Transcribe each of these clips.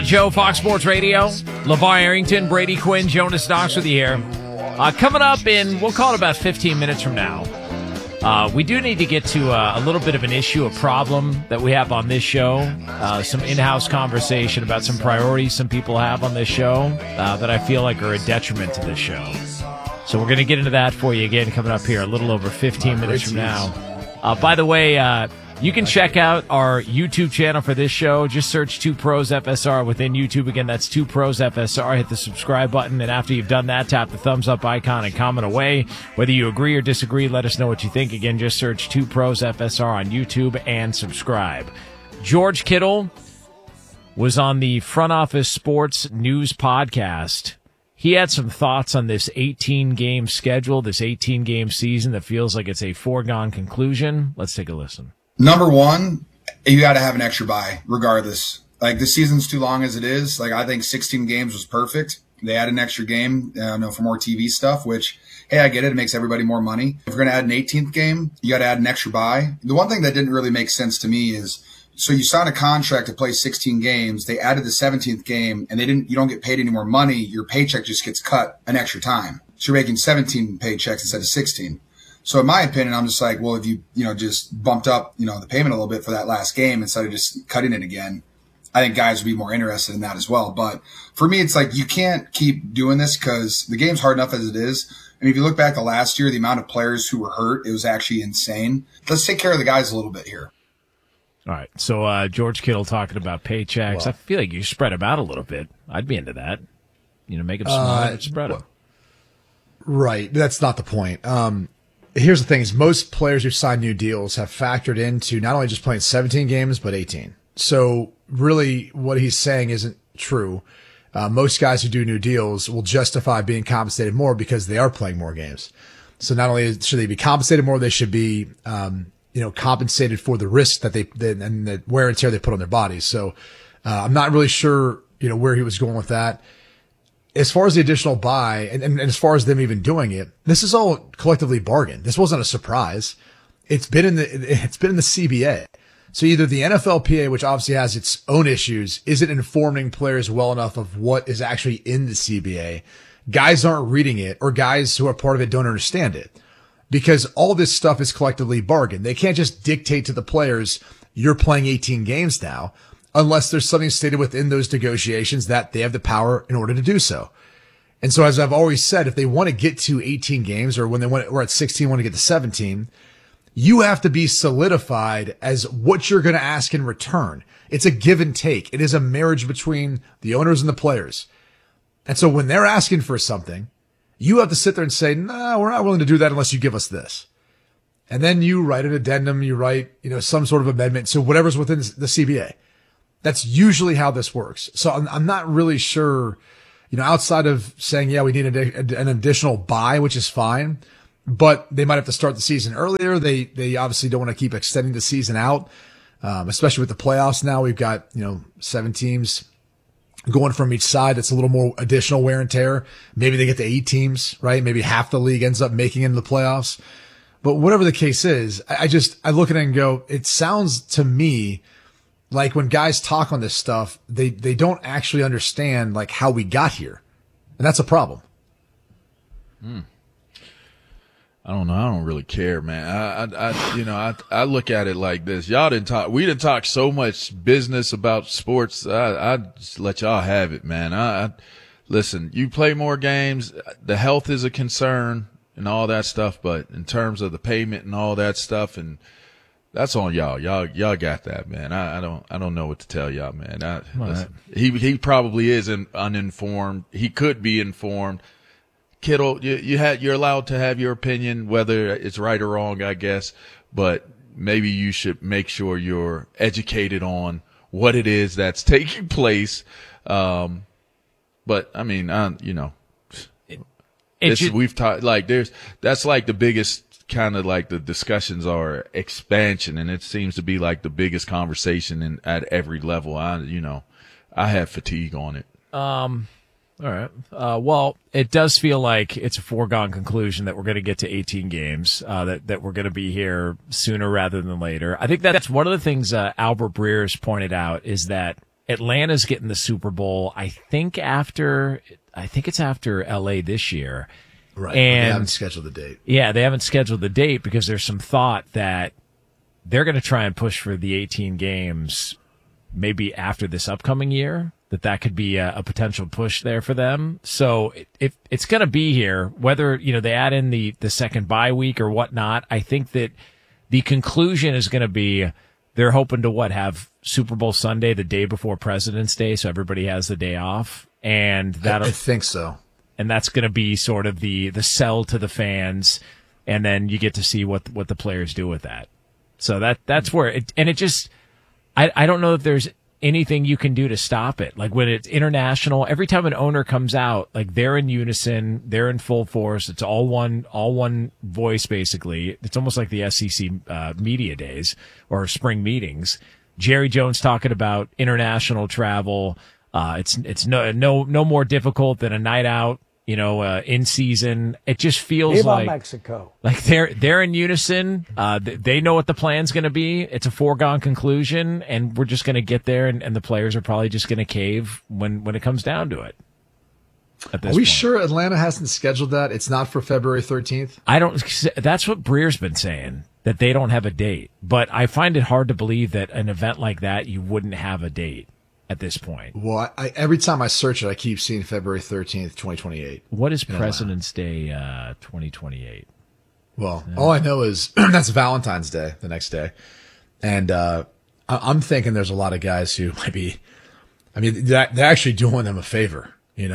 Joe, Fox Sports Radio. LeVar Arrington, Brady Quinn, Jonas Knox with you here. Coming up in, we'll call it about 15 minutes from now. We do need to get to a little bit of an issue, a problem that we have on this show. Some in-house conversation about some priorities some people have on this show that I feel like are a detriment to this show. So we're going to get into that for you again coming up here a little over 15 minutes from now. By the way, you can check out our YouTube channel for this show. Just search 2 Pros FSR within YouTube. Again, that's 2 Pros FSR. Hit the subscribe button, and after you've done that, tap the thumbs up icon and comment away. Whether you agree or disagree, let us know what you think. Again, just search 2 Pros FSR on YouTube and subscribe. George Kittle was on the Front Office Sports News podcast. He had some thoughts on this 18-game schedule, this 18-game season that feels like it's a foregone conclusion. Let's take a listen. Number one, you got to have an extra bye regardless. Like, the season's too long as it is. Like, I think 16 games was perfect. They add an extra game, for more TV stuff, which, hey, I get it. It makes everybody more money. If you're going to add an 18th game, you got to add an extra bye. The one thing that didn't really make sense to me is, so you sign a contract to play 16 games. They added the 17th game, and you don't get paid any more money. Your paycheck just gets cut an extra time. So you're making 17 paychecks instead of 16. So in my opinion, I'm just like, well, if you just bumped up, the payment a little bit for that last game instead of just cutting it again, I think guys would be more interested in that as well. But for me, it's like, you can't keep doing this because the game's hard enough as it is. And if you look back to last year, the amount of players who were hurt, it was actually insane. Let's take care of the guys a little bit here. All right. So, George Kittle talking about paychecks. Well, I feel like you spread them out a little bit. I'd be into that. Make them smaller, spread them. Right. That's not the point. Here's the thing is most players who sign new deals have factored into not only just playing 17 games, but 18. So really what he's saying isn't true. Most guys who do new deals will justify being compensated more because they are playing more games. So not only should they be compensated more, they should be, compensated for the risk that and the wear and tear they put on their bodies. So, I'm not really sure, where he was going with that. As far as the additional buy and as far as them even doing it, this is all collectively bargained. This wasn't a surprise. It's been in the CBA. So either the NFLPA, which obviously has its own issues, isn't informing players well enough of what is actually in the CBA. Guys aren't reading it, or guys who are part of it don't understand it, because all this stuff is collectively bargained. They can't just dictate to the players, you're playing 18 games now, unless there's something stated within those negotiations that they have the power in order to do so. And so, as I've always said, if they want to get to 18 games, or when we're at 16, want to get to 17, you have to be solidified as what you're going to ask in return. It's a give and take. It is a marriage between the owners and the players. And so when they're asking for something, you have to sit there and say, no, we're not willing to do that unless you give us this. And then you write an addendum, you write, some sort of amendment. So whatever's within the CBA. That's usually how this works. So I'm not really sure, outside of saying, yeah, we need an additional buy, which is fine, but they might have to start the season earlier. They obviously don't want to keep extending the season out, especially with the playoffs now. We've got, 7 teams going from each side. That's a little more additional wear and tear. Maybe they get to 8 teams, right? Maybe half the league ends up making it into the playoffs. But whatever the case is, I look at it and go, it sounds to me like when guys talk on this stuff, they don't actually understand like how we got here. And that's a problem. I don't know. I don't really care, man. I look at it like this. We didn't talk so much business about sports. I just let y'all have it, man. Listen, you play more games. The health is a concern and all that stuff. But in terms of the payment and all that stuff, and that's on y'all. Y'all got that, man. I don't know what to tell y'all, man. Listen, he probably is uninformed. He could be informed. Kittle, you're allowed to have your opinion, whether it's right or wrong, I guess, but maybe you should make sure you're educated on what it is that's taking place. But I mean, we've talked like that's like the biggest kind of like the discussions are expansion, and it seems to be like the biggest conversation at every level. I have fatigue on it. All right. Well, it does feel like it's a foregone conclusion that we're going to get to 18 games, that we're going to be here sooner rather than later. I think that's one of the things Albert Breers pointed out is that Atlanta's getting the Super Bowl. I think it's after LA this year. Right. And they haven't scheduled the date. Yeah, they haven't scheduled the date because there's some thought that they're going to try and push for the 18 games maybe after this upcoming year, that could be a potential push there for them. So if it's going to be here, whether, they add in the second bye week or whatnot, I think that the conclusion is going to be they're hoping to have Super Bowl Sunday the day before President's Day, so everybody has the day off. And that I think so. And that's going to be sort of the sell to the fans, and then you get to see what the players do with that. So that's where it just I don't know if there's anything you can do to stop it. Like when it's international, every time an owner comes out, like they're in unison, they're in full force. It's all one voice basically. It's almost like the SEC media days or spring meetings. Jerry Jones talking about international travel. It's no more difficult than a night out, in season. It just feels like Mexico. Like they're in unison. They know what the plan's going to be. It's a foregone conclusion, and we're just going to get there, and the players are probably just going to cave when it comes down to it. Are we point. sure Atlanta hasn't scheduled that? It's not for February 13th? I don't. That's what Breer's been saying, that they don't have a date. But I find it hard to believe that an event like that you wouldn't have a date at this point. Well, every time I search it, I keep seeing February 13th, 2028. What is President's Day 2028? Well, all I know is that's Valentine's Day the next day. And I'm thinking there's a lot of guys who might be, they're actually doing them a favor,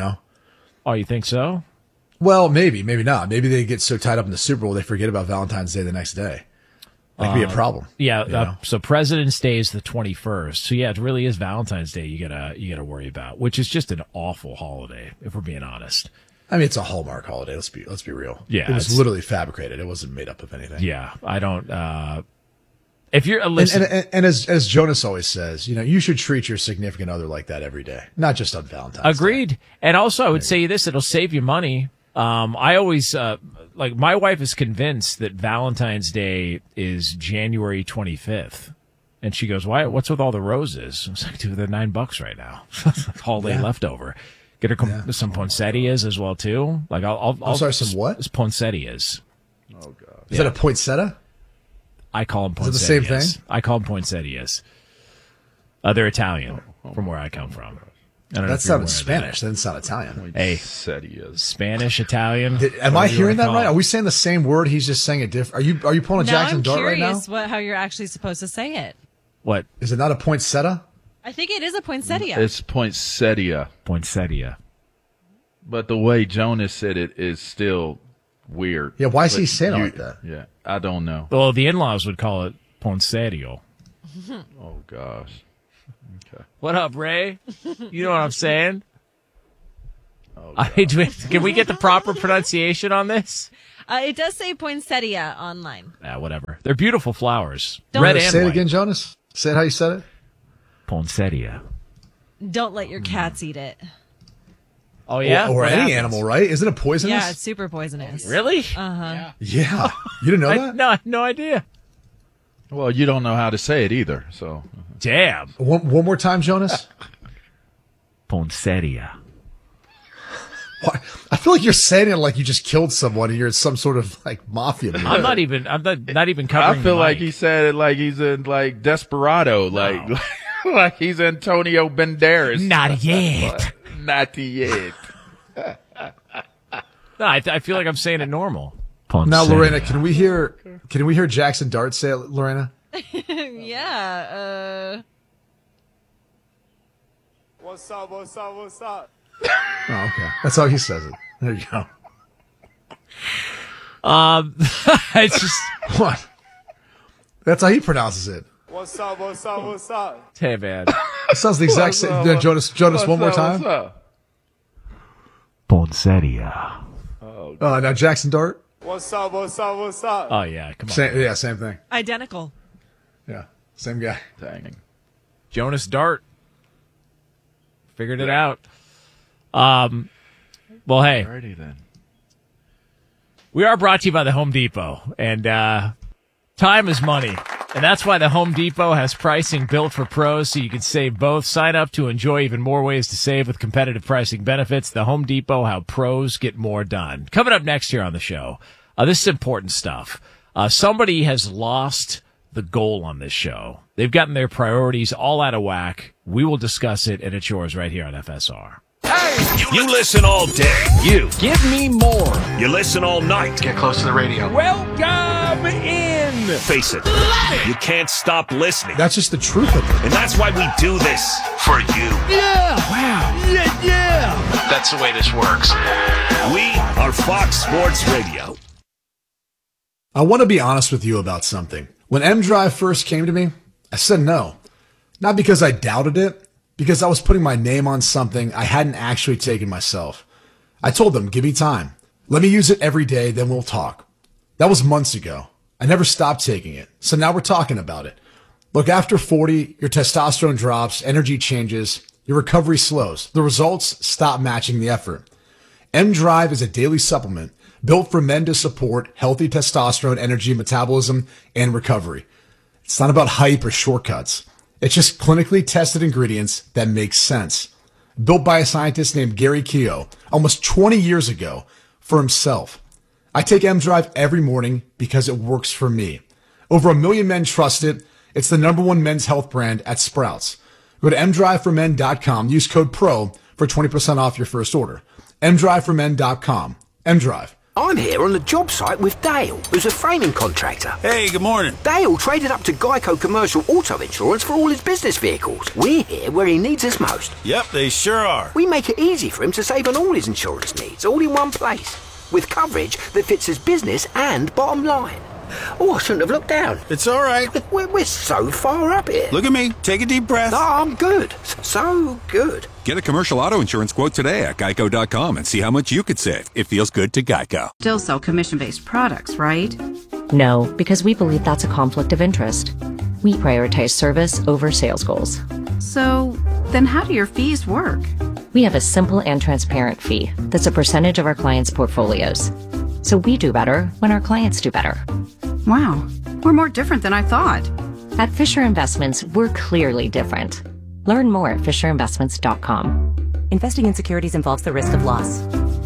Oh, you think so? Well, maybe not. Maybe they get so tied up in the Super Bowl they forget about Valentine's Day the next day. That could be a problem. Yeah. So President's Day is the 21st. So yeah, it really is Valentine's Day you gotta worry about, which is just an awful holiday, if we're being honest. It's a Hallmark holiday. Let's be real. Yeah, it was literally fabricated. It wasn't made up of anything. Yeah, I don't. If you're and as Jonas always says, you should treat your significant other like that every day, not just on Valentine's Agreed. Day. And also, I would say this: it'll save you money. I always, my wife is convinced that Valentine's Day is January 25th. And she goes, why, what's with all the roses? I was like, dude, they're $9 right now. Holiday leftover. Get her some poinsettias as well, too. Like, I'm sorry, some what? Poinsettias. Oh, God. Is that a poinsettia? I call them poinsettias. Is it the same thing? I call them poinsettias. They're Italian from where I come from. That sounded Spanish. That didn't sound Italian. Hey, Spanish, Italian. Am I hearing that right? Are we saying the same word? He's just saying it different. Are you pulling a Jackson Dart right now? I'm curious how you're actually supposed to say it. What? Is it not a poinsettia? I think it is a poinsettia. It's poinsettia. Poinsettia. But the way Jonas said it is still weird. Yeah, why is he saying it like that? Yeah, I don't know. Well, the in-laws would call it poinsettia. Oh, gosh. Okay. What up, Ray? You know what I'm saying? Can we get the proper pronunciation on this? It does say poinsettia online. Yeah, whatever. They're beautiful flowers. Don't Red and say white. it again, Jonas. Say it how you said it. Poinsettia. Don't let your cats eat it. Oh, yeah? Or What any happens? animal, right? Isn't it poisonous? Yeah, it's super poisonous. Really? Uh-huh. Yeah. You didn't know that? No, I had no idea. Well, you don't know how to say it either, so. Damn. One more time, Jonas. Poinsettia. Why? I feel like you're saying it like you just killed someone and you're in some sort of like mafia movie. I'm not even covering I feel the like mic. he said it like he's in like Desperado, like like he's Antonio Banderas. Not yet. Not yet. No, I feel like I'm saying it normal. Now, Lorena, can we hear Jackson Dart say it, Lorena? Yeah. What's up? What's up? What's up? Oh, okay. That's how he says it. There you go. It's just What? That's how he pronounces it. What's up? What's up? What's up? hey man. It sounds the exact same. Jonas, one more time. What's up? Poinsettia. Now Jackson Dart. What's up? What's up? What's up? Oh yeah, come on. Same thing. Identical. Yeah, same guy. Dang. Jonas Dart. Figured it out. Well, hey, Alrighty then. we are brought to you by the Home Depot, and time is money. And that's why the Home Depot has pricing built for pros so you can save both. Sign up to enjoy even more ways to save with competitive pricing benefits. The Home Depot, how pros get more done. Coming up next year on the show, this is important stuff. Somebody has lost the goal on this show. They've gotten their priorities all out of whack. We will discuss it, and it's yours right here on FSR. You listen all day. You. Give me more. You listen all night. Get close to the radio. Welcome in. Face it, you can't stop listening. That's just the truth of it. And that's why we do this for you. Yeah. Wow. Yeah. That's the way this works. We are Fox Sports Radio. I want to be honest with you about something. When M-Drive first came to me, I said no. Not because I doubted it, because I was putting my name on something I hadn't actually taken myself. I told them, give me time. Let me use it every day, then we'll talk. That was months ago. I never stopped taking it. So now we're talking about it. Look, after 40, your testosterone drops, energy changes, your recovery slows. The results stop matching the effort. M-Drive is a daily supplement built for men to support healthy testosterone, energy, metabolism, and recovery. It's not about hype or shortcuts. It's just clinically tested ingredients that make sense. Built by a scientist named Gary Keogh almost 20 years ago for himself. I take M-Drive every morning because it works for me. Over 1 million men trust it. It's the #1 men's health brand at Sprouts. Go to mdriveformen.com. Use code PRO for 20% off your first order. mdriveformen.com. M-Drive. I'm here on the job site with Dale, who's a framing contractor. Hey, good morning. Dale traded up to Geico Commercial Auto Insurance for all his business vehicles. We're here where he needs us most. Yep, they sure are. We make it easy for him to save on all his insurance needs, all in one place, with coverage that fits his business and bottom line. Oh, I shouldn't have looked down. It's all right. We're so far up here. Look at me. Take a deep breath. Oh, I'm good. So good. Get a commercial auto insurance quote today at geico.com and see how much you could save. It feels good to Geico. Still sell commission-based products, right? No, because we believe that's a conflict of interest. We prioritize service over sales goals. So, then how do your fees work? We have a simple and transparent fee that's a percentage of our clients' portfolios. So we do better when our clients do better. Wow, we're more different than I thought. At Fisher Investments, we're clearly different. Learn more at FisherInvestments.com. Investing in securities involves the risk of loss.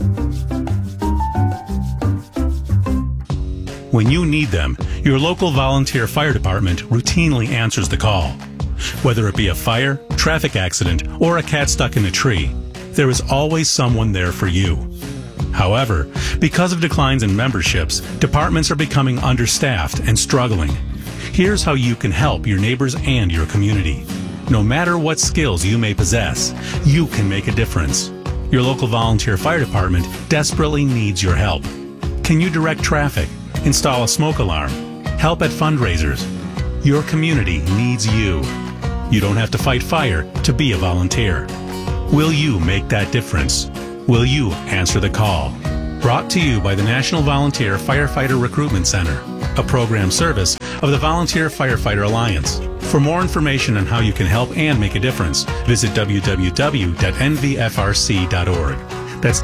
When you need them, your local volunteer fire department routinely answers the call. Whether it be a fire, traffic accident, or a cat stuck in a tree, there is always someone there for you. However, because of declines in memberships, departments are becoming understaffed and struggling. Here's how you can help your neighbors and your community. No matter what skills you may possess, you can make a difference. Your local volunteer fire department desperately needs your help. Can you direct traffic, install a smoke alarm, help at fundraisers? Your community needs you. You don't have to fight fire to be a volunteer. Will you make that difference? Will you answer the call? Brought to you by the National Volunteer Firefighter Recruitment Center, a program service of the Volunteer Firefighter Alliance. For more information on how you can help and make a difference, visit www.nvfrc.org. That's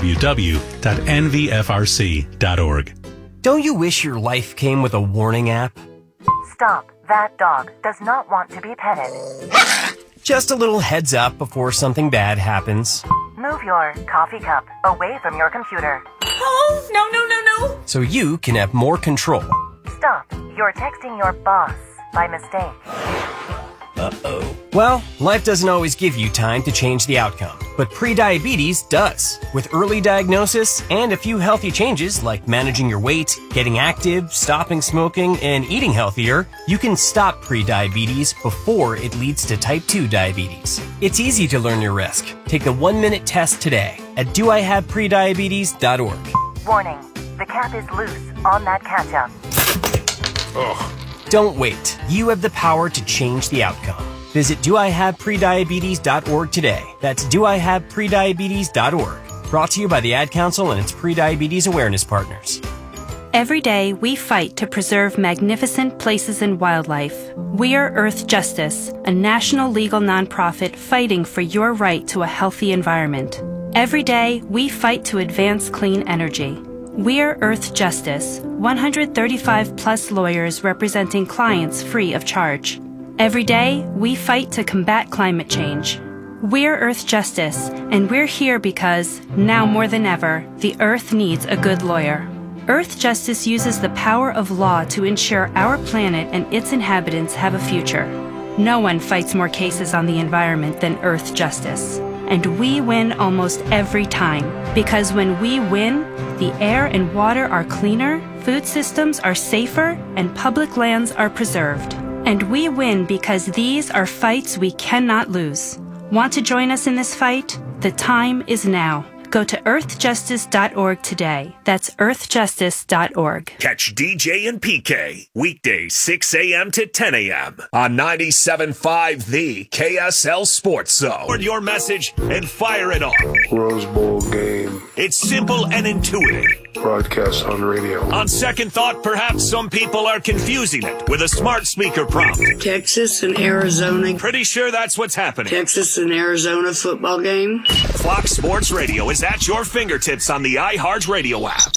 www.nvfrc.org. Don't you wish your life came with a warning app? Stop. That dog does not want to be petted. Just a little heads up before something bad happens. Move your coffee cup away from your computer. Oh, no. So you can have more control. Stop. You're texting your boss by mistake. Uh-oh. Well, life doesn't always give you time to change the outcome, but prediabetes does. With early diagnosis and a few healthy changes like managing your weight, getting active, stopping smoking, and eating healthier, you can stop prediabetes before it leads to type 2 diabetes. It's easy to learn your risk. Take the 1-minute test today at doihaveprediabetes.org. Warning. The cap is loose on that ketchup. Ugh. Don't wait. You have the power to change the outcome. Visit doihaveprediabetes.org today. That's doihaveprediabetes.org. Brought to you by the Ad Council and its prediabetes awareness partners. Every day, we fight to preserve magnificent places and wildlife. We are Earth Justice, a national legal nonprofit fighting for your right to a healthy environment. Every day, we fight to advance clean energy. We're Earth Justice, 135 plus lawyers representing clients free of charge. Every day, we fight to combat climate change. We're Earth Justice, and we're here because, now more than ever, the Earth needs a good lawyer. Earth Justice uses the power of law to ensure our planet and its inhabitants have a future. No one fights more cases on the environment than Earth Justice. And we win almost every time. Because when we win, the air and water are cleaner, food systems are safer, and public lands are preserved. And we win because these are fights we cannot lose. Want to join us in this fight? The time is now. Go to earthjustice.org today. That's earthjustice.org. Catch DJ and PK weekdays 6 a.m. to 10 a.m. on 97.5 The KSL Sports Zone. Record your message and fire it off. Rose Bowl game. It's simple and intuitive. Broadcast on radio. On second thought, perhaps some people are confusing it with a smart speaker prompt. Texas and Arizona. Pretty sure that's what's happening. Texas and Arizona football game. Fox Sports Radio is at your fingertips on the iHeartRadio app.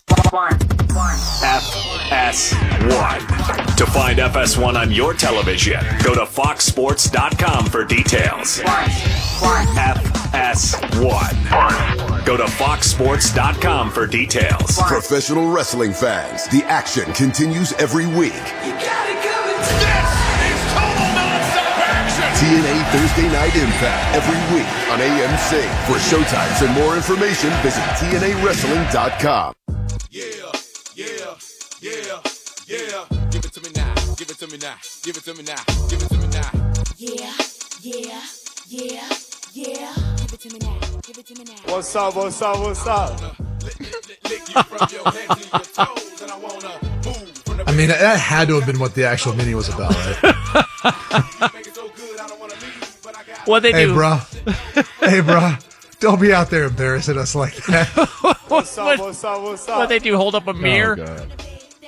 FS1. To find FS1 on your television, go to foxsports.com for details. FS1. Go to foxsports.com for details. Professional wrestling fans, the action continues every week. TNA Thursday Night Impact every week on AMC. For showtimes and more information, visit TNAWrestling.com. Yeah. Give it to me now. Give it to me now. Give it to me now. Give it to me now. Yeah. Give it to me now. Give it to me now. What's up? Lick you from your head to your toes, and I wanna move from the I mean, that had to have been what the actual meeting was about, right? What they do? Hey, bro. Don't be out there embarrassing us like that. What's up? What they do? Hold up a mirror? Oh, God.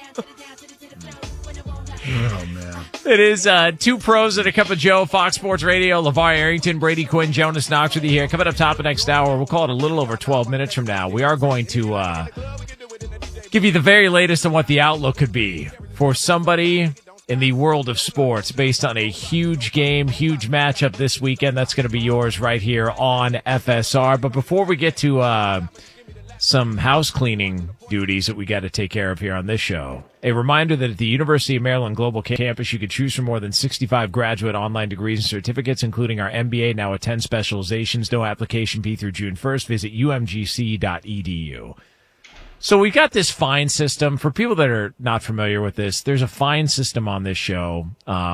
Oh, man. It is two pros and a cup of Joe, Fox Sports Radio, LeVar Arrington, Brady Quinn, Jonas Knox with you here. Coming up top of next hour, we'll call it a little over 12 minutes from now. We are going to give you the very latest on what the outlook could be for somebody in the world of sports based on a huge game, huge matchup this weekend. That's going to be yours right here on FSR. But before we get to some house cleaning duties that we got to take care of here on this show, a reminder that at the University of Maryland Global Campus, you could choose from more than 65 graduate online degrees and certificates, including our MBA, now at 10 specializations. No application fee through June 1st. Visit umgc.edu. So we got this fine system. For people that are not familiar with this, there's a fine system on this show.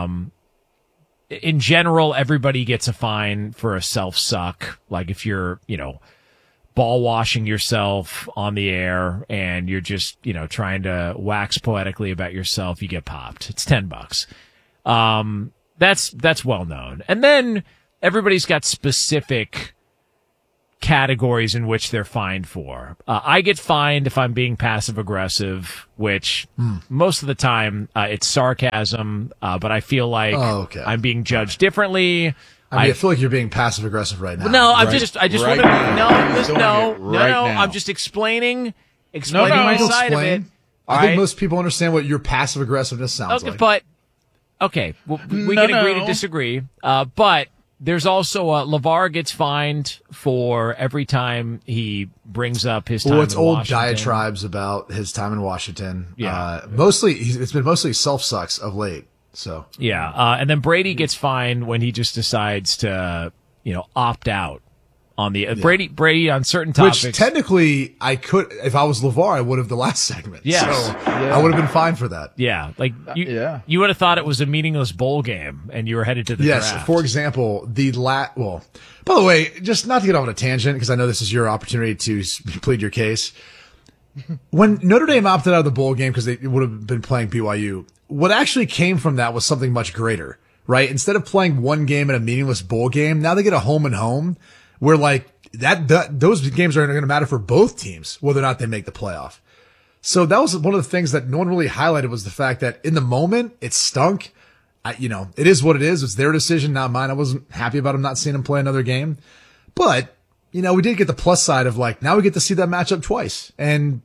In general, everybody gets a fine for a self-suck. Like if you're, ball washing yourself on the air and you're just, trying to wax poetically about yourself, you get popped. It's $10. That's well known. And then everybody's got specific categories in which they're fined for. I get fined if I'm being passive aggressive, which most of the time it's sarcasm, but I feel like I'm being judged differently. I feel like you're being passive aggressive right now. No, I right? just want right to no. now. I'm just explaining my I'll side explain. of it. I think most people understand what your passive aggressiveness sounds like. But well, we can agree to disagree. But there's also LeVar gets fined for every time he brings up his time in Washington. Old diatribes about his time in Washington. Yeah. It's been mostly self-sucks of late. So and then Brady gets fined when he just decides to, opt out on the Brady on certain topics. Which technically I could, if I was LeVar, I would have the last segment. Yes. So I would have been fine for that. Yeah, like you would have thought it was a meaningless bowl game and you were headed to the draft. Yes. For example, by the way, just not to get off on a tangent because I know this is your opportunity to plead your case. When Notre Dame opted out of the bowl game because they would have been playing BYU, what actually came from that was something much greater, right? Instead of playing one game in a meaningless bowl game, now they get a home and home where those games are going to matter for both teams, whether or not they make the playoff. So that was one of the things that no one really highlighted was the fact that in the moment it stunk. It is what it is. It's their decision, not mine. I wasn't happy about them not seeing them play another game, but we did get the plus side of now we get to see that matchup twice. And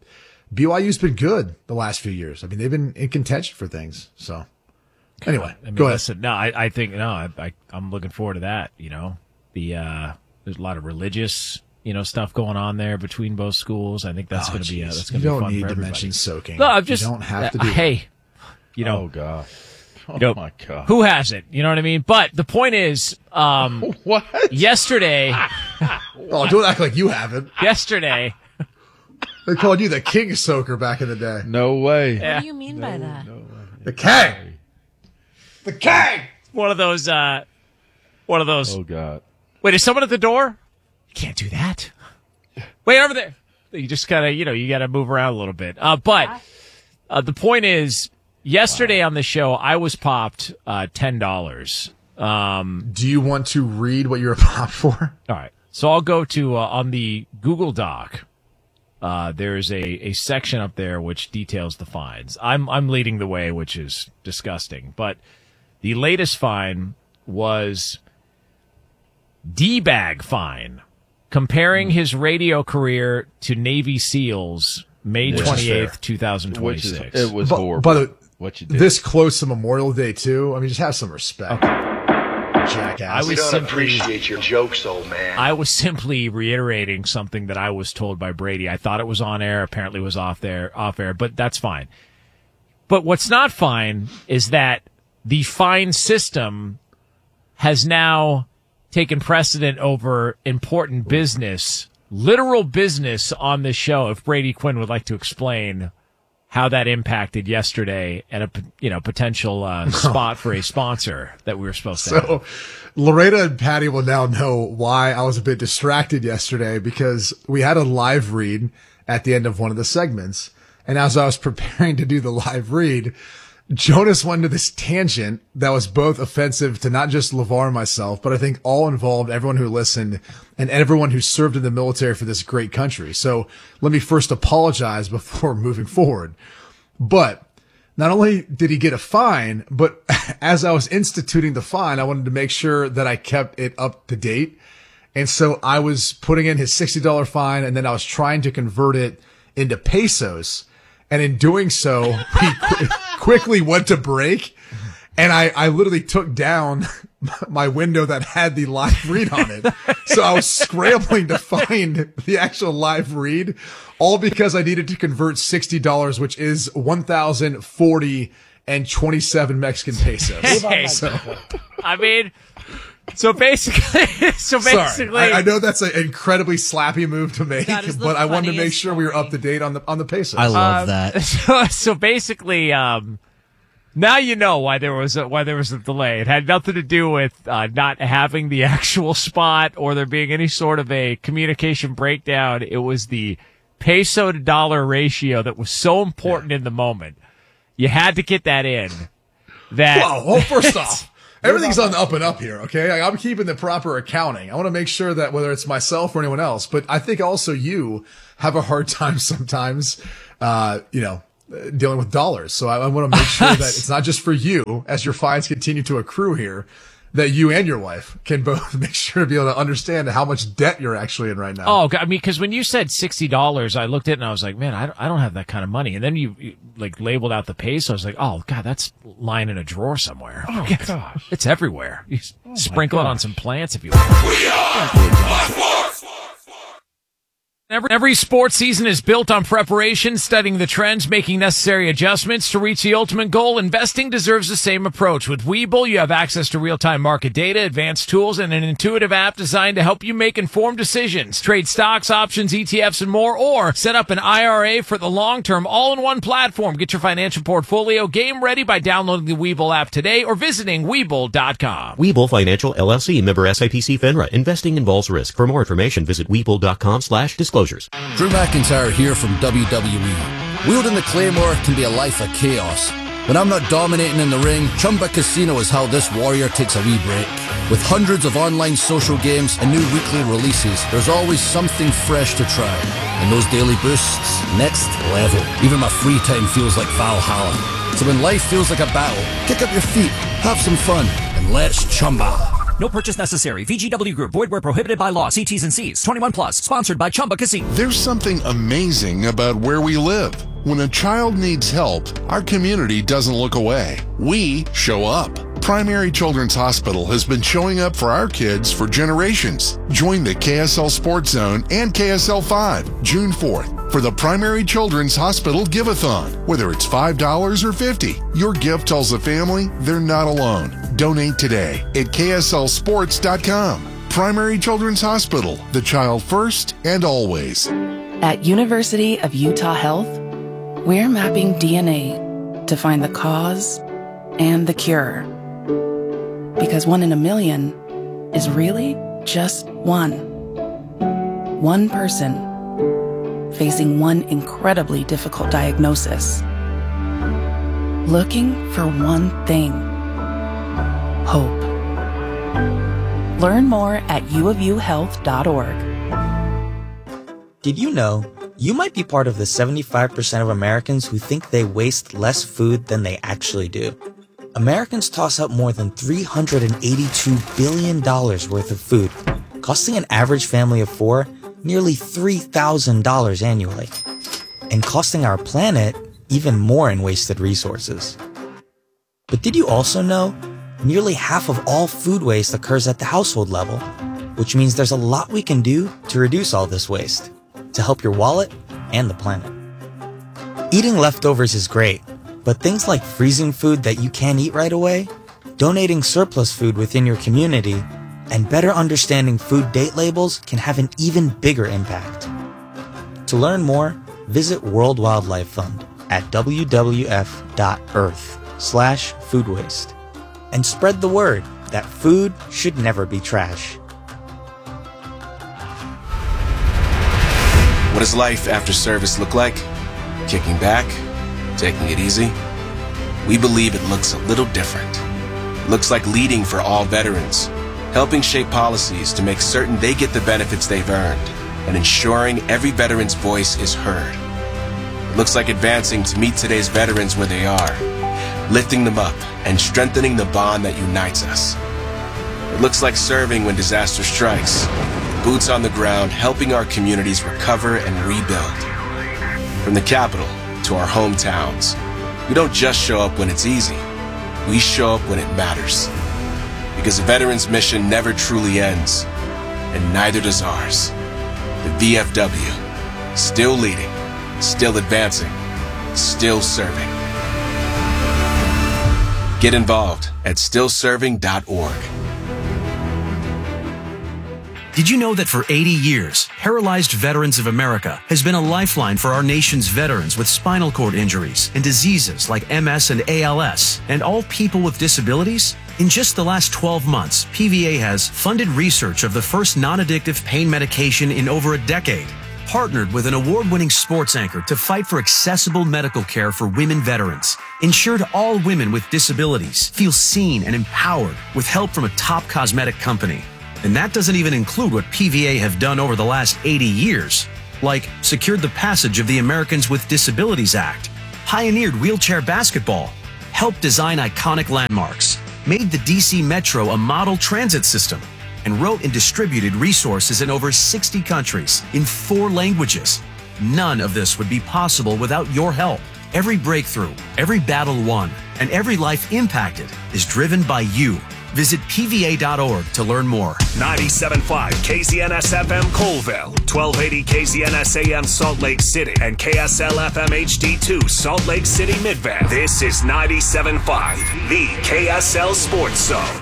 BYU's been good the last few years. I mean, they've been in contention for things. So anyway, I mean, go ahead. listen, no, I think I'm looking forward to that. You know, there's a lot of religious, stuff going on there between both schools. I think that's going to be that's going to be fun for everybody. You don't need to mention soaking. No, I'm just you don't have to do. Hey, oh God. Oh my God. Who hasn't? You know what I mean? But the point is, what? Yesterday. Don't act like you haven't. Yesterday. They called you the king soaker back in the day. No way. Yeah. What do you mean by that? No way. The king. The king. One of those. Oh God. Wait, is someone at the door? You can't do that. Wait, over there. You just gotta, you gotta move around a little bit. But the point is, yesterday on the show, I was popped $10. Do you want to read what you were popped for? All right. So I'll go to on the Google Doc. There's a section up there which details the fines. I'm leading the way, which is disgusting. But the latest fine was D-bag fine, comparing his radio career to Navy SEALs, May 28th, 2026. It was horrible. By the way, what you did. This close to Memorial Day too. I mean, just have some respect. Jackass. We don't appreciate your jokes, old man. I was simply reiterating something that I was told by Brady. I thought it was on air. Apparently it was off air, but that's fine. But what's not fine is that the fine system has now taken precedent over important business, literal business on this show. If Brady Quinn would like to explain how that impacted yesterday and a potential spot for a sponsor that we were supposed to have. So Loretta and Patty will now know why I was a bit distracted yesterday, because we had a live read at the end of one of the segments. And as I was preparing to do the live read, Jonas went into this tangent that was both offensive to not just LeVar and myself, but I think all involved, everyone who listened and everyone who served in the military for this great country. So let me first apologize before moving forward. But not only did he get a fine, but as I was instituting the fine, I wanted to make sure that I kept it up to date. And so I was putting in his $60 fine, and then I was trying to convert it into pesos. And in doing so, we quickly went to break, and I literally took down my window that had the live read on it. So I was scrambling to find the actual live read, all because I needed to convert $60, which is 1,040 and 27 Mexican pesos. So basically, sorry, I know that's an incredibly slappy move to make, but I wanted to make sure we were up to date on the pesos. I love that. So basically, now you know why there was a delay. It had nothing to do with not having the actual spot or there being any sort of a communication breakdown. It was the peso to dollar ratio that was so important in the moment. You had to get that in. Well, first off, everything's on the up and up here, okay? I'm keeping the proper accounting. I want to make sure that whether it's myself or anyone else, but I think also you have a hard time sometimes, dealing with dollars. So I want to make sure that it's not just for you, as your fines continue to accrue here, that you and your wife can both make sure to be able to understand how much debt you're actually in right now. Oh, I mean, because when you said $60, I looked at it and I was like, man, I don't have that kind of money. And then you like labeled out the peso. I was like, oh God, that's lying in a drawer somewhere. Oh gosh, it's everywhere. You sprinkle it on some plants if you want. Every sports season is built on preparation, studying the trends, making necessary adjustments to reach the ultimate goal. Investing deserves the same approach. With Webull, you have access to real-time market data, advanced tools, and an intuitive app designed to help you make informed decisions. Trade stocks, options, ETFs, and more, or set up an IRA for the long term, all in one platform. Get your financial portfolio game ready by downloading the Webull app today or visiting Webull.com. Webull Financial LLC, member SIPC FINRA. Investing involves risk. For more information, visit Webull.com/disclosures. Drew McIntyre here from WWE. Wielding the Claymore can be a life of chaos. When I'm not dominating in the ring, Chumba Casino is how this warrior takes a wee break. With hundreds of online social games and new weekly releases, there's always something fresh to try. And those daily boosts, next level. Even my free time feels like Valhalla. So when life feels like a battle, kick up your feet, have some fun, and let's Chumba. No purchase necessary. VGW Group. Void where prohibited by law. See T's and C's. 21 plus. Sponsored by Chumba Casino. There's something amazing about where we live. When a child needs help, our community doesn't look away. We show up. Primary Children's Hospital has been showing up for our kids for generations. Join the KSL Sports Zone and KSL 5, June 4th, for the Primary Children's Hospital Give-a-thon. Whether it's $5 or $50, your gift tells the family they're not alone. Donate today at KSLSports.com. Primary Children's Hospital, the child first and always. At University of Utah Health, we're mapping DNA to find the cause and the cure. Because 1 in a million is really just one. One person facing one incredibly difficult diagnosis. Looking for one thing. Hope. Learn more at uofuhealth.org. Did you know you might be part of the 75% of Americans who think they waste less food than they actually do? Americans toss out more than $382 billion worth of food, costing an average family of 4 nearly $3,000 annually, and costing our planet even more in wasted resources. But did you also know nearly half of all food waste occurs at the household level, which means there's a lot we can do to reduce all this waste, to help your wallet and the planet. Eating leftovers is great, but things like freezing food that you can't eat right away, donating surplus food within your community, and better understanding food date labels can have an even bigger impact. To learn more, visit World Wildlife Fund at wwf.earth/food waste and spread the word that food should never be trash. What does life after service look like? Kicking back? Taking it easy? We believe it looks a little different. It looks like leading for all veterans, helping shape policies to make certain they get the benefits they've earned, and ensuring every veteran's voice is heard. It looks like advancing to meet today's veterans where they are, lifting them up and strengthening the bond that unites us. It looks like serving when disaster strikes, boots on the ground, helping our communities recover and rebuild. From the Capitol to our hometowns, we don't just show up when it's easy. We show up when it matters. Because a veteran's mission never truly ends, and neither does ours. The VFW, still leading, still advancing, still serving. Get involved at stillserving.org. Did you know that for 80 years, Paralyzed Veterans of America has been a lifeline for our nation's veterans with spinal cord injuries and diseases like MS and ALS, and all people with disabilities? In just the last 12 months, PVA has funded research of the first non-addictive pain medication in over a decade, partnered with an award-winning sports anchor to fight for accessible medical care for women veterans, ensured all women with disabilities feel seen and empowered with help from a top cosmetic company. And that doesn't even include what PVA have done over the last 80 years, like secured the passage of the Americans with Disabilities Act, pioneered wheelchair basketball, helped design iconic landmarks, made the DC Metro a model transit system, and wrote and distributed resources in over 60 countries in 4 languages. None of this would be possible without your help. Every breakthrough, every battle won, and every life impacted is driven by you. Visit PVA.org to learn more. 97.5 KZNS-FM Colville, 1280 KZNS-AM Salt Lake City, and KSL-FM HD2 Salt Lake City Midvale. This is 97.5, the KSL Sports Zone.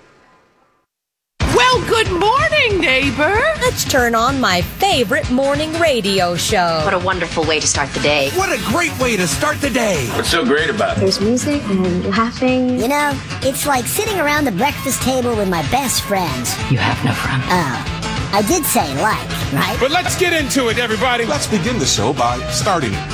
Well, good morning, neighbor. Let's turn on my favorite morning radio show. What a wonderful way to start the day. What a great way to start the day. What's so great about it? There's music and laughing. You know, it's like sitting around the breakfast table with my best friends. You have no friends. Oh, I did say like, right? But let's get into it, everybody. Let's begin the show by starting it.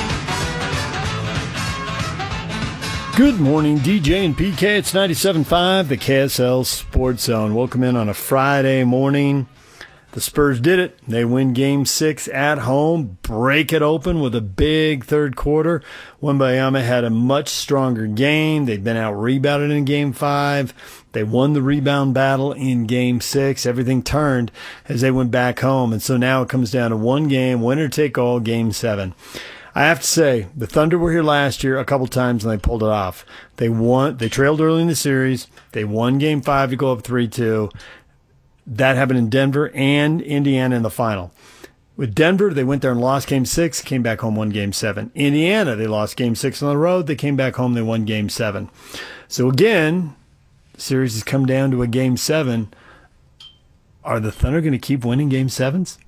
Good morning, DJ and PK. It's 97.5, the KSL Sports Zone. Welcome in on a Friday morning. The Spurs did it. They win Game 6 at home, break it open with a big third quarter. Wembanyama had a much stronger game. They'd been out-rebounded in Game 5. They won the rebound battle in Game 6. Everything turned as they went back home. And so now it comes down to one game, winner take all, Game 7. I have to say, the Thunder were here last year a couple times and they pulled it off. They trailed early in the series. They won Game 5 to go up 3-2. That happened in Denver and Indiana in the final. With Denver, they went there and lost Game 6, came back home, won Game 7. Indiana, they lost Game 6 on the road. They came back home, they won Game 7. So again, the series has come down to a Game 7. Are the Thunder going to keep winning Game 7s?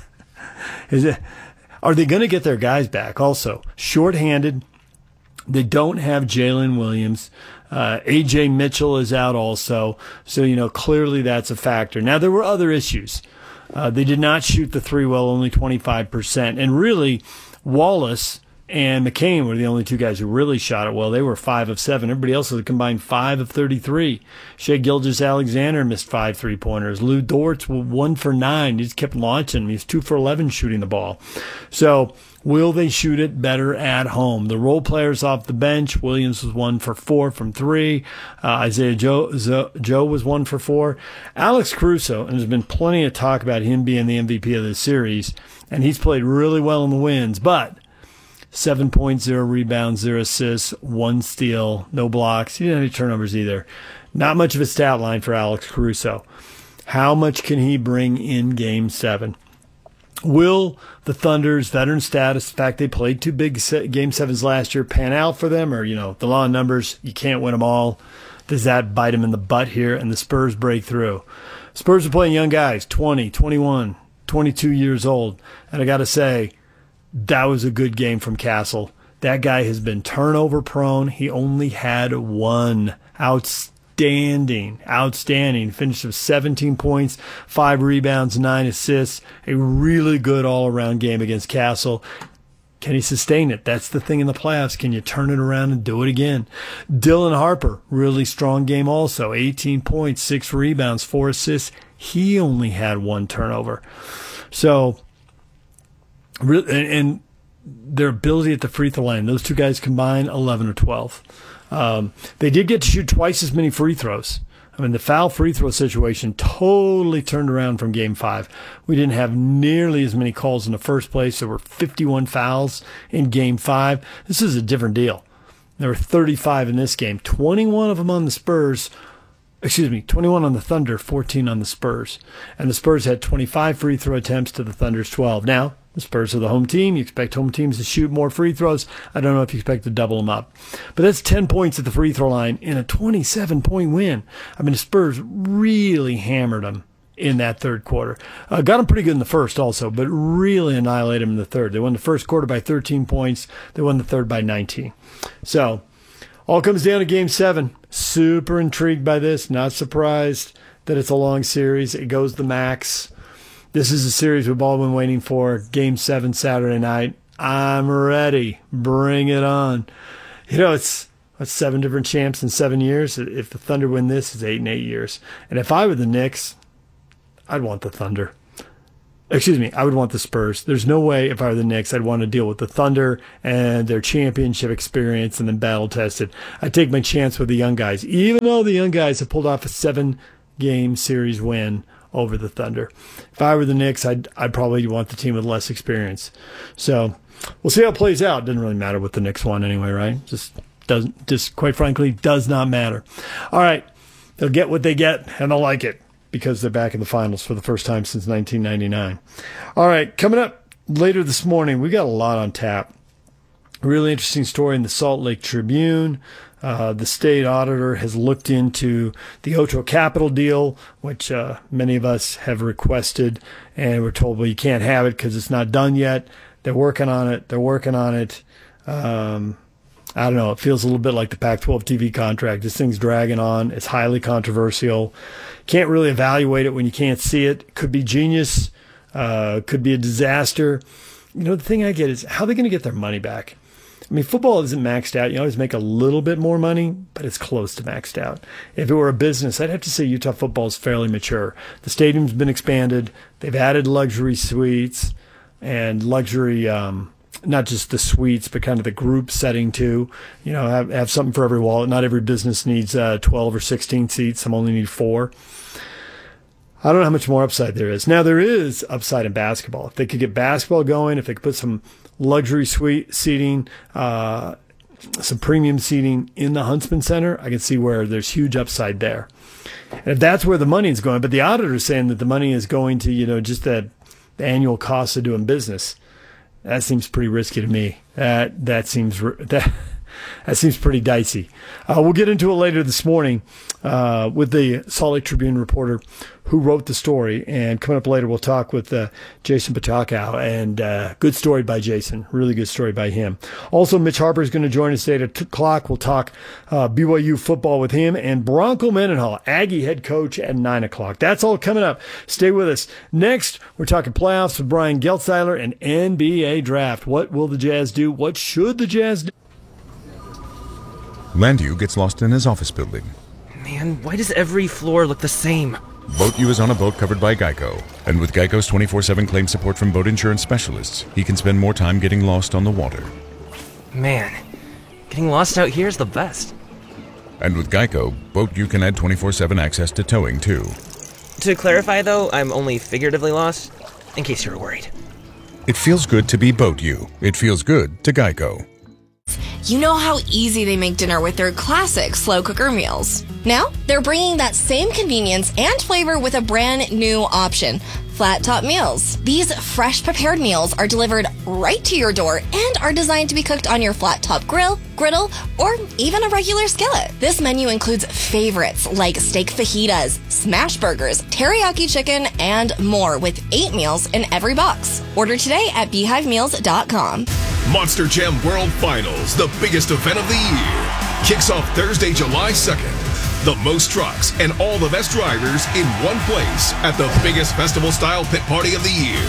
Are they going to get their guys back also? Short-handed. They don't have Jalen Williams. A.J. Mitchell is out also. So, clearly that's a factor. Now, there were other issues. They did not shoot the three well, only 25%. And really, Wallace and McCain were the only two guys who really shot it well. They were 5 of 7. Everybody else was a combined 5 of 33. Shai Gilgeous-Alexander missed 5 3-pointers. Lou Dortz was 1 for 9. He just kept launching. He was 2 for 11 shooting the ball. So, will they shoot it better at home? The role players off the bench, Williams was 1 for 4 from 3. Isaiah Joe was 1 for 4. Alex Caruso, and there's been plenty of talk about him being the MVP of this series, and he's played really well in the wins, but 7 points, 0 rebounds, 0 assists, 1 steal, no blocks. He didn't have any turnovers either. Not much of a stat line for Alex Caruso. How much can he bring in Game 7? Will the Thunder's veteran status, the fact they played 2 big Game 7s last year, pan out for them? Or, the law of numbers, you can't win them all. Does that bite them in the butt here and the Spurs break through? Spurs are playing young guys, 20, 21, 22 years old. And I got to say, that was a good game from Castle. That guy has been turnover prone. He only had 1. Outstanding. Finished with 17 points, 5 rebounds, 9 assists. A really good all-around game against Castle. Can he sustain it? That's the thing in the playoffs. Can you turn it around and do it again? Dylan Harper, really strong game also. 18 points, 6 rebounds, 4 assists. He only had 1 turnover. So, and their ability at the free throw line, those two guys combined, 11 or 12. They did get to shoot twice as many free throws. I mean, the foul free throw situation totally turned around from Game 5. We didn't have nearly as many calls in the first place. There were 51 fouls in Game 5. This is a different deal. There were 35 in this game. 21 of them on the Spurs. 21 on the Thunder, 14 on the Spurs. And the Spurs had 25 free throw attempts to the Thunder's 12. Now, the Spurs are the home team. You expect home teams to shoot more free throws. I don't know if you expect to double them up. But that's 10 points at the free throw line in a 27-point win. I mean, the Spurs really hammered them in that third quarter. Got them pretty good in the first also, but really annihilated them in the third. They won the first quarter by 13 points. They won the third by 19. So, all comes down to Game 7. Super intrigued by this. Not surprised that it's a long series. It goes the max. This is a series we've all been waiting for. Game 7 Saturday night. I'm ready. Bring it on. It's 7 different champs in 7 years. If the Thunder win this, it's 8 in 8 years. And if I were the Knicks, I'd want the Thunder. I would want the Spurs. There's no way if I were the Knicks I'd want to deal with the Thunder and their championship experience and then battle-tested. I'd take my chance with the young guys, even though the young guys have pulled off a 7-game series win over the Thunder. If I were the Knicks, I'd probably want the team with less experience. So we'll see how it plays out. It doesn't really matter what the Knicks won anyway, right? Just quite frankly, does not matter. All right, they'll get what they get, and they'll like it because they're back in the finals for the first time since 1999. All right, coming up later this morning, we got a lot on tap. A really interesting story in the Salt Lake Tribune. The state auditor has looked into the Ocho Capital deal, which many of us have requested, and we're told, well, you can't have it because it's not done yet. They're working on it. I don't know. It feels a little bit like the Pac-12 TV contract. This thing's dragging on. It's highly controversial. Can't really evaluate it when you can't see it. Could be genius. Could be a disaster. The thing I get is, how are they going to get their money back? I mean, football isn't maxed out. You always make a little bit more money, but it's close to maxed out. If it were a business, I'd have to say Utah football is fairly mature. The stadium's been expanded. They've added luxury suites and luxury, not just the suites, but kind of the group setting too. You know, have something for every wallet. Not every business needs 12 or 16 seats. Some only need 4. I don't know how much more upside there is. Now, there is upside in basketball. If they could get basketball going, if they could put some luxury suite seating, some premium seating in the Huntsman Center, I can see where there's huge upside there. And if that's where the money is going, but the auditor is saying that the money is going to, you know, just the annual cost of doing business, that seems pretty risky to me. That seems pretty dicey. We'll get into it later this morning with the Salt Lake Tribune reporter who wrote the story. And coming up later, we'll talk with Jason Patakow. And good story by Jason. Really good story by him. Also, Mitch Harper is going to join us at 8 o'clock. We'll talk BYU football with him. And Bronco Mendenhall, Aggie head coach, at 9 o'clock. That's all coming up. Stay with us. Next, we're talking playoffs with Brian Geltzeiler and NBA draft. What will the Jazz do? What should the Jazz do? Landu gets lost in his office building. Man, why does every floor look the same? BoatU is on a boat covered by Geico. And with Geico's 24/7 claim support from boat insurance specialists, he can spend more time getting lost on the water. Man, getting lost out here is the best. And with Geico, BoatU can add 24/7 access to towing, too. To clarify, though, I'm only figuratively lost, in case you were worried. It feels good to be BoatU. It feels good to Geico. You know how easy they make dinner with their classic slow cooker meals. Now, they're bringing that same convenience and flavor with a brand new option, Flat Top Meals. These fresh prepared meals are delivered right to your door and are designed to be cooked on your flat top grill, griddle, or even a regular skillet. This menu includes favorites like steak fajitas, smash burgers, teriyaki chicken, and more with 8 meals in every box. Order today at beehivemeals.com. Monster Jam World Finals, the biggest event of the year, kicks off Thursday, July 2nd. The most trucks and all the best drivers in one place at the biggest festival-style pit party of the year.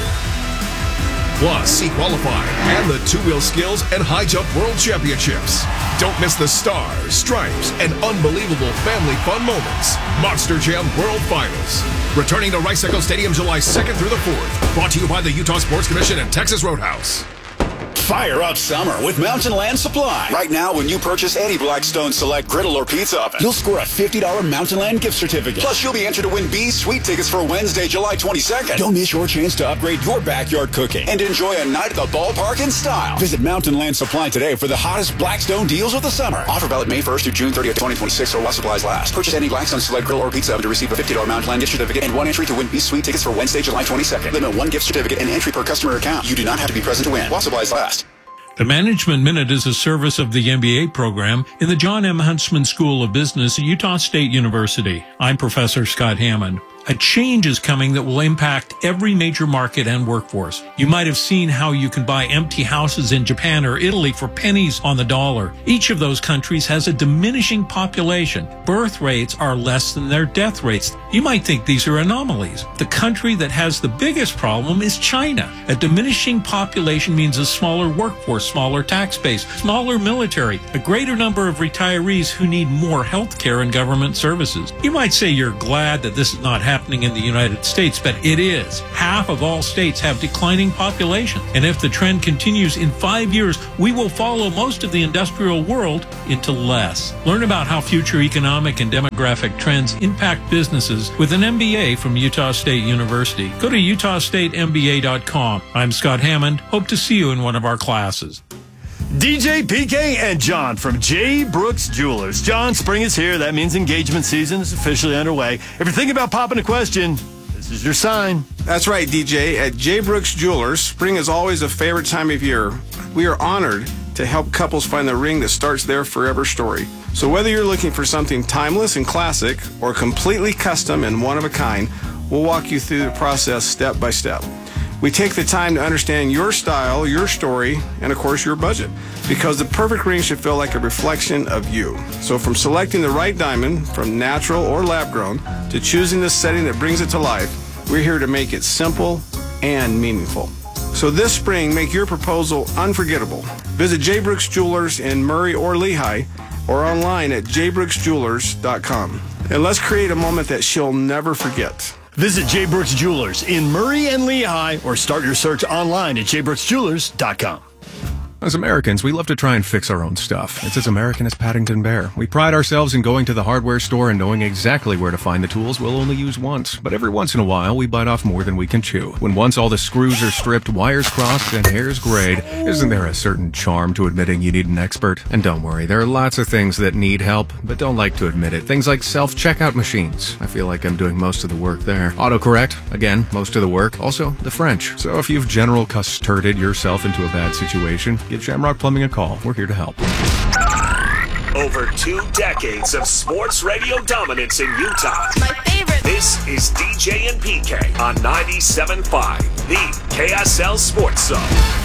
Plus, see qualifying and the two-wheel skills and high jump world championships. Don't miss the stars, stripes, and unbelievable family fun moments. Monster Jam World Finals. Returning to Rice Echo Stadium July 2nd through the 4th. Brought to you by the Utah Sports Commission and Texas Roadhouse. Fire up summer with Mountain Land Supply. Right now, when you purchase any Blackstone Select griddle or pizza oven, you'll score a $50 Mountain Land gift certificate. Plus, you'll be entered to win B's Sweet tickets for Wednesday, July 22nd. Don't miss your chance to upgrade your backyard cooking and enjoy a night at the ballpark in style. Visit Mountain Land Supply today for the hottest Blackstone deals of the summer. Offer valid May 1st through June 30th, 2026, or while supplies last. Purchase any Blackstone Select griddle or pizza oven to receive a $50 Mountain Land gift certificate and 1 entry to win B's Sweet tickets for Wednesday, July 22nd. Limit 1 gift certificate and entry per customer account. You do not have to be present to win. While supplies last. The Management Minute is a service of the MBA program in the John M. Huntsman School of Business at Utah State University. I'm Professor Scott Hammond. A change is coming that will impact every major market and workforce. You might have seen how you can buy empty houses in Japan or Italy for pennies on the dollar. Each of those countries has a diminishing population. Birth rates are less than their death rates. You might think these are anomalies. The country that has the biggest problem is China. A diminishing population means a smaller workforce, smaller tax base, smaller military, a greater number of retirees who need more health care and government services. You might say you're glad that this is not happening in the United States, but it is. Half of all states have declining population. And if the trend continues in 5 years, we will follow most of the industrial world into less. Learn about how future economic and demographic trends impact businesses with an MBA from Utah State University. Go to utahstatemba.com. I'm Scott Hammond. Hope to see you in one of our classes. DJ, PK, and John from J. Brooks Jewelers. John, spring is here. That means engagement season is officially underway. If you're thinking about popping a question, this is your sign. That's right, DJ. At J. Brooks Jewelers, spring is always a favorite time of year. We are honored to help couples find the ring that starts their forever story. So whether you're looking for something timeless and classic or completely custom and one of a kind, we'll walk you through the process step by step. We take the time to understand your style, your story, and of course your budget, because the perfect ring should feel like a reflection of you. So from selecting the right diamond, from natural or lab grown, to choosing the setting that brings it to life, we're here to make it simple and meaningful. So this spring, make your proposal unforgettable. Visit J. Brooks Jewelers in Murray or Lehigh, or online at jbrooksjewelers.com. And let's create a moment that she'll never forget. Visit J. Brooks Jewelers in Murray and Lehigh, or start your search online at jbrooksjewelers.com. As Americans, we love to try and fix our own stuff. It's as American as Paddington Bear. We pride ourselves in going to the hardware store and knowing exactly where to find the tools we'll only use once. But every once in a while, we bite off more than we can chew. When once all the screws are stripped, wires crossed, and hairs grayed, isn't there a certain charm to admitting you need an expert? And don't worry, there are lots of things that need help, but don't like to admit it. Things like self-checkout machines. I feel like I'm doing most of the work there. Autocorrect, again, most of the work. Also, the French. So if you've general custarded yourself into a bad situation, give Shamrock Plumbing a call. We're here to help. Over 2 decades of sports radio dominance in Utah. My favorite. This is DJ and PK on 97.5, the KSL Sports Zone.